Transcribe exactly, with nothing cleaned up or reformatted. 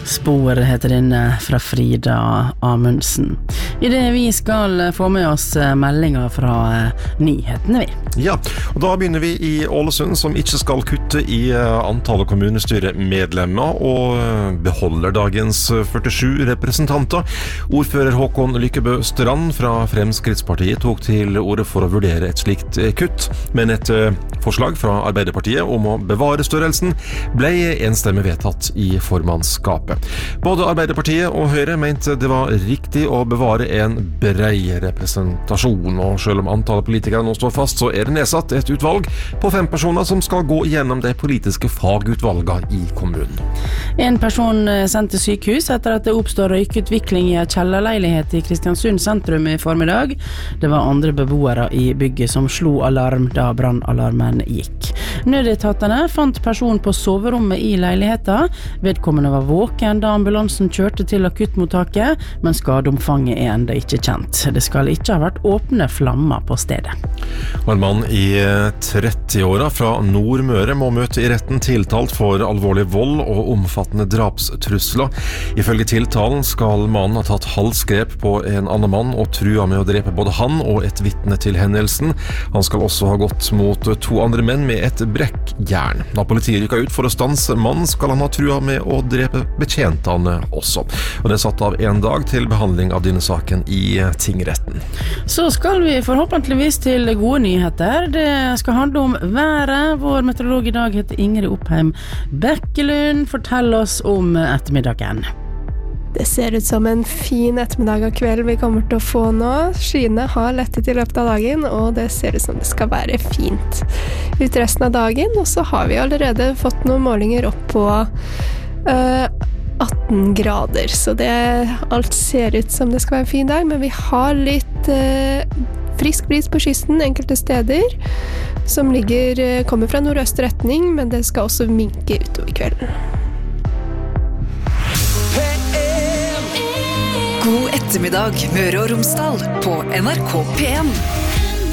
Spor heter denne fra Frida Amundsen. I det vi skal få med oss meldinger fra nyhetene vi. Ja, og da begynner vi i Ålesund, som ikke skal kutte i antallet kommunestyremedlemmer og beholder dagens førtisju representanter. Ordfører Håkon Lykkebø Strand fra Fremskrittspartiet tok til orde for å vurdere et slikt kutt, men et forslag fra Arbeiderpartiet om å bevare størrelsen ble enstemmig vedtatt i formannskapet. Både Arbeiderpartiet og Høyre mente det var riktig å bevare en bred representasjon, og selv om antallet politikere nå står fast, så er det nedsatt et utvalg på fem personer som skal gå gjennom de politiske fagutvalgene i kommunen. En person sendt til sykehus etter at det oppstår røykutvikling i en kjellerleilighet i Kristiansund sentrum i formiddag. Det var andre beboere i bygget som slo alarm da brannalarmen gikk. Nødetatene fant personen på soverommet i leiligheten. Vedkommende var våken da ambulansen kjørte til akuttmottaket, men skadeomfanget er enda ikke kjent. Det skal ikke ha vært åpne flammer på stedet. Og en mann i tretti-åra fra Nordmøre må møte i retten tiltalt for alvorlig vold og omfattende drapstrusler. Ifølge tiltalen skal mannen ha tatt halsgrep på en annen mann og trua med å drepe både han og et vitne til hendelsen. Han skal også ha gått mot to andre menn med et brekkjern. Da politiet rykket ut for å stanse mannen, skal han ha trua med å drepe betjentene også. Og det er satt av en dag til behandling av denne saken i tingretten. Så skal vi forhåpentligvis til gode nyheter. Det skal handle om været. Vår meteorolog i dag heter Ingrid Oppheim Bekkelund. Fortell oss om ettermiddagen. Det ser ut som en fin ettermiddag og kveld vi kommer til å få nå. Skyene har lettet i løpet av dagen, og det ser ut som det skal være fint ut resten av dagen. Og så har vi allerede fått noen målinger opp på uh, atten grader, så det, alt ser ut som det skal være en fin dag, men vi har litt uh, frisk bris på kysten enkelte steder, som ligger, uh, kommer fra nordøst retning, men det skal også minke utover kvelden. God ettermiddag, Møre og Romsdal på N R K P en.